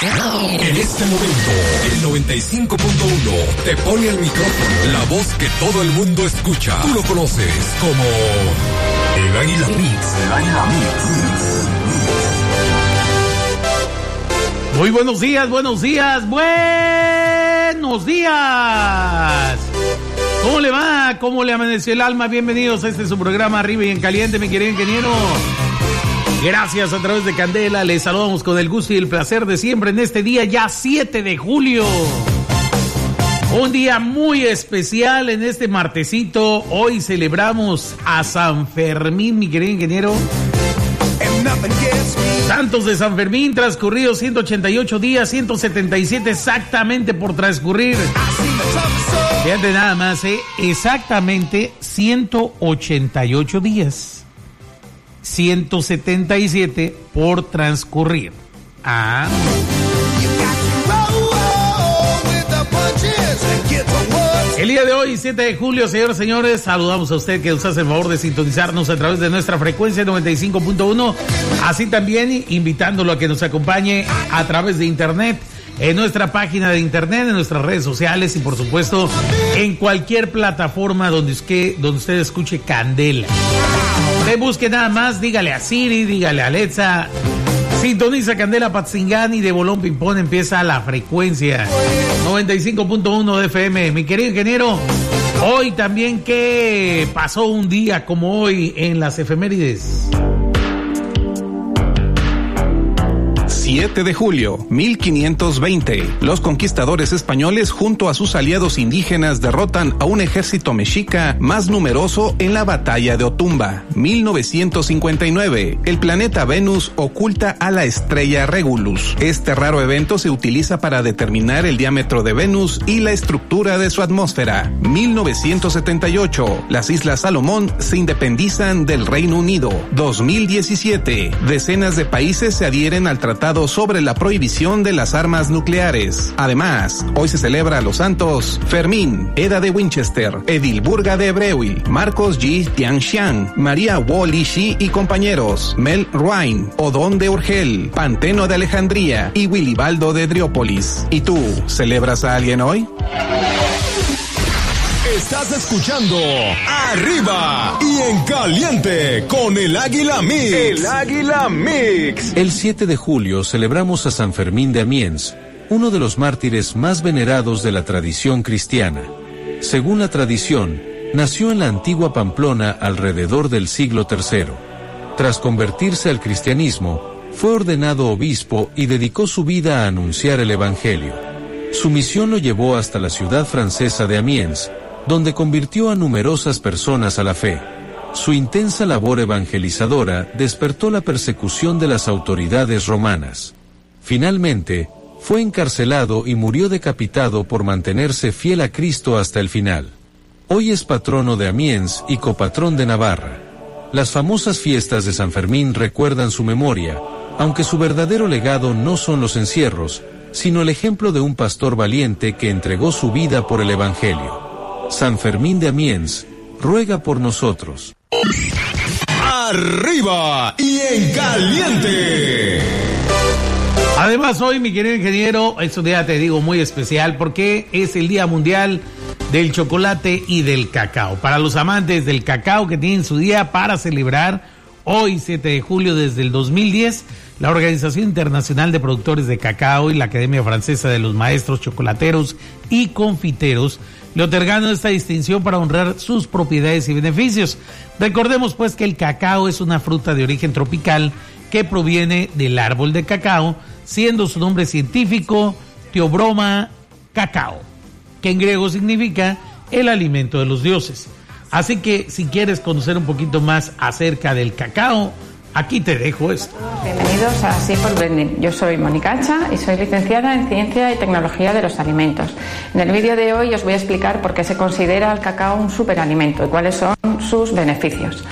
En este momento, el 95.1 te pone al micrófono la voz que todo el mundo escucha. Tú lo conoces como el Águila Mix. El Águila Mix. Muy buenos días, buenos días, buenos días. ¿Cómo le va? ¿Cómo le amaneció el alma? Bienvenidos a este su programa Arriba y en Caliente, mi querido ingeniero. Gracias a través de Candela, les saludamos con el gusto y el placer de siempre en este día ya 7 de julio. Un día muy especial en este martesito. Hoy celebramos a San Fermín, mi querido ingeniero. Santos de San Fermín, transcurridos 188 días, 177 exactamente por transcurrir. Fíjate nada más, exactamente 188 días. 177 por transcurrir. El día de hoy, 7 de julio, señoras y señores, saludamos a usted que nos hace el favor de sintonizarnos a través de nuestra frecuencia 95.1, así también invitándolo a que nos acompañe a través de internet, en nuestra página de internet, en nuestras redes sociales y por supuesto en cualquier plataforma donde usted escuche Candela. Usted busque nada más, dígale a Siri, dígale a Alexa, sintoniza Candela Patzingán y de Bolón Pimpón empieza la frecuencia 95.1 de FM. Mi querido ingeniero, hoy también, ¿qué pasó un día como hoy en las efemérides? 7 de julio, 1520. Los conquistadores españoles junto a sus aliados indígenas derrotan a un ejército mexica más numeroso en la batalla de Otumba. 1959. El planeta Venus oculta a la estrella Regulus. Este raro evento se utiliza para determinar el diámetro de Venus y la estructura de su atmósfera. 1978. Las Islas Salomón se independizan del Reino Unido. 2017. Decenas de países se adhieren al Tratado sobre la prohibición de las armas nucleares. Además, hoy se celebra a los santos Fermín, Eda de Winchester, Edilburga de Breuil, Marcos G. Tianxiang, María Wally Shi y compañeros, Mel Ruain, Odón de Urgel, Panteno de Alejandría y Wilibaldo de Driópolis. ¿Y tú, celebras a alguien hoy? Estás escuchando Arriba y en Caliente con el Águila Mix. El Águila Mix. El 7 de julio celebramos a San Fermín de Amiens, uno de los mártires más venerados de la tradición cristiana. Según la tradición, nació en la antigua Pamplona alrededor del siglo III. Tras convertirse al cristianismo, fue ordenado obispo y dedicó su vida a anunciar el evangelio. Su misión lo llevó hasta la ciudad francesa de Amiens, donde convirtió a numerosas personas a la fe. Su intensa labor evangelizadora despertó la persecución de las autoridades romanas. Finalmente, fue encarcelado y murió decapitado por mantenerse fiel a Cristo hasta el final. Hoy es patrono de Amiens y copatrón de Navarra. Las famosas fiestas de San Fermín recuerdan su memoria, aunque su verdadero legado no son los encierros, sino el ejemplo de un pastor valiente que entregó su vida por el evangelio. San Fermín de Amiens, ruega por nosotros. Arriba y en Caliente. Además, hoy, mi querido ingeniero, es un día, te digo, muy especial porque es el Día Mundial del Chocolate y del Cacao. Para los amantes del cacao que tienen su día para celebrar, hoy, 7 de julio, desde el 2010, la Organización Internacional de Productores de Cacao y la Academia Francesa de los Maestros Chocolateros y Confiteros le otorgaron esta distinción para honrar sus propiedades y beneficios. Recordemos pues que el cacao es una fruta de origen tropical que proviene del árbol de cacao, siendo su nombre científico Theobroma cacao, que en griego significa el alimento de los dioses. Así que si quieres conocer un poquito más acerca del cacao, aquí te dejo esto. Bienvenidos a Así por Blending. Yo soy Mónica Hacha y soy licenciada en Ciencia y Tecnología de los Alimentos. En el vídeo de hoy os voy a explicar por qué se considera el cacao un superalimento y cuáles son sus beneficios.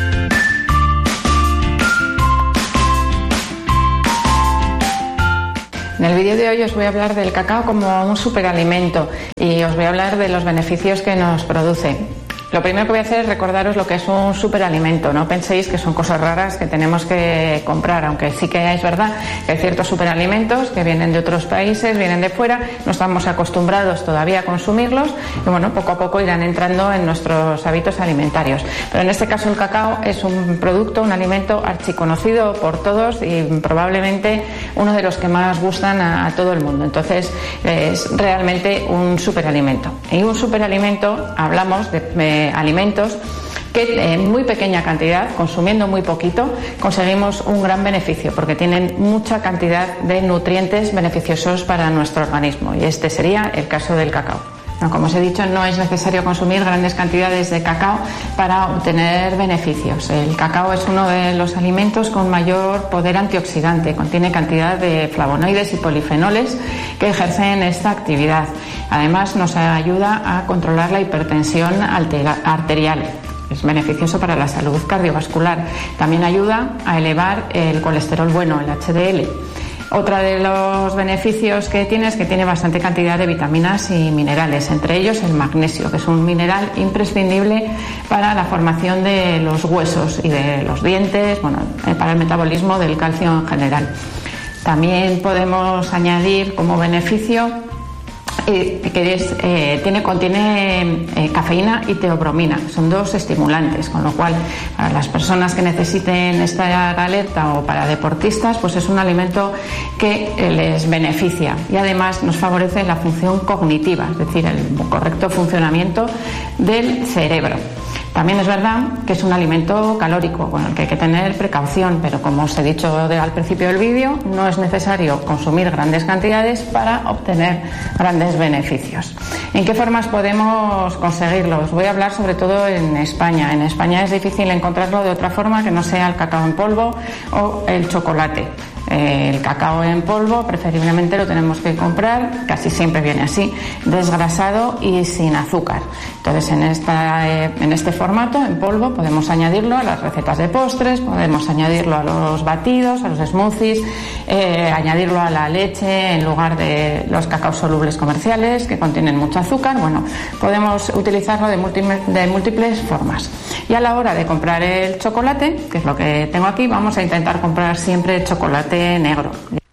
En el vídeo de hoy os voy a hablar del cacao como un superalimento y os voy a hablar de los beneficios que nos produce. Lo primero que voy a hacer es recordaros lo que es un superalimento. No penséis que son cosas raras que tenemos que comprar, aunque sí que es verdad que hay ciertos superalimentos que vienen de otros países, vienen de fuera, no estamos acostumbrados todavía a consumirlos y bueno, poco a poco irán entrando en nuestros hábitos alimentarios. Pero en este caso el cacao es un producto, un alimento archiconocido por todos y probablemente uno de los que más gustan a todo el mundo. Entonces es realmente un superalimento. Y un superalimento, hablamos de alimentos que en muy pequeña cantidad, consumiendo muy poquito, conseguimos un gran beneficio porque tienen mucha cantidad de nutrientes beneficiosos para nuestro organismo y este sería el caso del cacao. No, como os he dicho, no es necesario consumir grandes cantidades de cacao para obtener beneficios. El cacao es uno de los alimentos con mayor poder antioxidante, contiene cantidad de flavonoides y polifenoles que ejercen esta actividad. Además, nos ayuda a controlar la hipertensión arterial. Es beneficioso para la salud cardiovascular. También ayuda a elevar el colesterol bueno, el HDL. Otro de los beneficios que tiene es que tiene bastante cantidad de vitaminas y minerales, entre ellos el magnesio, que es un mineral imprescindible para la formación de los huesos y de los dientes, bueno, para el metabolismo del calcio en general. También podemos añadir como beneficio contiene cafeína y teobromina, son dos estimulantes, con lo cual para las personas que necesiten estar alerta o para deportistas, pues es un alimento que les beneficia y además nos favorece la función cognitiva, es decir, el correcto funcionamiento del cerebro. También es verdad que es un alimento calórico con el que hay que tener precaución, pero como os he dicho al principio del vídeo, no es necesario consumir grandes cantidades para obtener grandes beneficios. ¿En qué formas podemos conseguirlo? Os voy a hablar sobre todo en España. En España es difícil encontrarlo de otra forma que no sea el cacao en polvo o el chocolate. El cacao en polvo preferiblemente lo tenemos que comprar, casi siempre viene así, desgrasado y sin azúcar. Entonces en este formato, en polvo, podemos añadirlo a las recetas de postres, podemos añadirlo a los batidos, a los smoothies, añadirlo a la leche en lugar de los cacaos solubles comerciales que contienen mucho azúcar. Bueno, podemos utilizarlo de múltiples formas. Y a la hora de comprar el chocolate, que es lo que tengo aquí, vamos a intentar comprar siempre chocolate negro.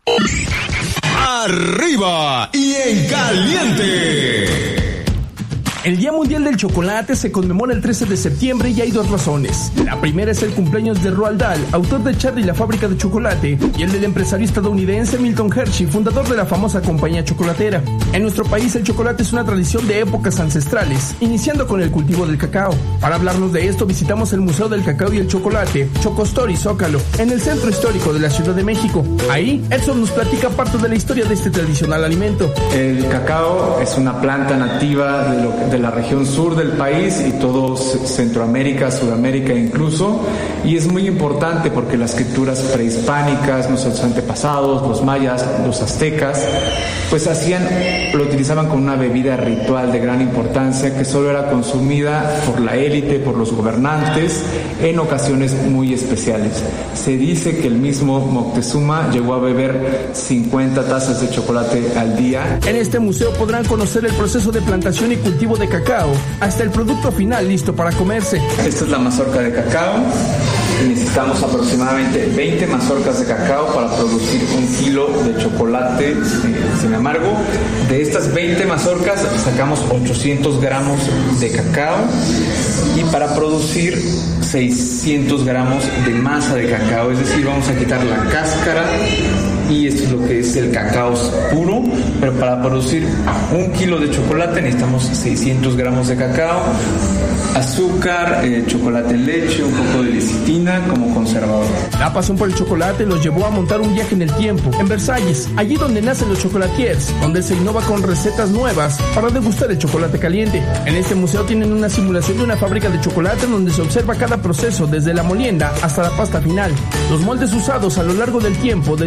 ¡Arriba y en caliente! El Día Mundial del Chocolate se conmemora el 13 de septiembre y hay dos razones. La primera es el cumpleaños de Roald Dahl, autor de Charlie y la fábrica de chocolate, y el del empresario estadounidense Milton Hershey, fundador de la famosa compañía chocolatera. En nuestro país el chocolate es una tradición de épocas ancestrales, iniciando con el cultivo del cacao. Para hablarnos de esto visitamos el Museo del Cacao y el Chocolate, Chocostory Zócalo, en el centro histórico de la Ciudad de México. Ahí, Edson nos platica parte de la historia de este tradicional alimento. El cacao es una planta nativa de la región sur del país y todo Centroamérica, Sudamérica incluso, y es muy importante porque las culturas prehispánicas, nuestros antepasados, los mayas, los aztecas, pues lo utilizaban como una bebida ritual de gran importancia que solo era consumida por la élite, por los gobernantes, en ocasiones muy especiales. Se dice que el mismo Moctezuma llegó a beber 50 tazas de chocolate al día. En este museo podrán conocer el proceso de plantación y cultivo de cacao, hasta el producto final listo para comerse. Esta es la mazorca de cacao. Necesitamos aproximadamente 20 mazorcas de cacao para producir 1 kilo de chocolate sin amargo. De estas 20 mazorcas sacamos 800 gramos de cacao y para producir 600 gramos de masa de cacao, es decir, vamos a quitar la cáscara y esto es lo que es el cacao puro, pero para producir 1 kilo de chocolate necesitamos 600 gramos de cacao, azúcar, chocolate en leche, un poco de lecitina como conservador. La pasión por el chocolate los llevó a montar un viaje en el tiempo, en Versalles, allí donde nacen los chocolatiers, donde se innova con recetas nuevas para degustar el chocolate caliente. En este museo tienen una simulación de una fábrica de chocolate donde se observa cada proceso, desde la molienda hasta la pasta final. Los moldes usados a lo largo del tiempo, de distintas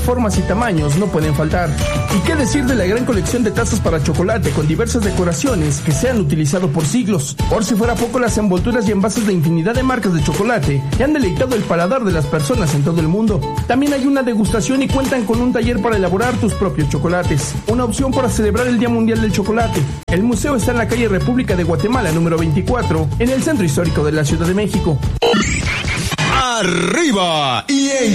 formas y tamaños no pueden faltar. ¿Y qué decir de la gran colección de tazas para chocolate con diversas decoraciones que se han utilizado por siglos? Por si fuera poco, las envolturas y envases de infinidad de marcas de chocolate que han deleitado el paladar de las personas en todo el mundo. También hay una degustación y cuentan con un taller para elaborar tus propios chocolates. Una opción para celebrar el Día Mundial del Chocolate. El museo está en la calle República de Guatemala, número 24, en el centro histórico de la Ciudad de México. ¡Arriba! Y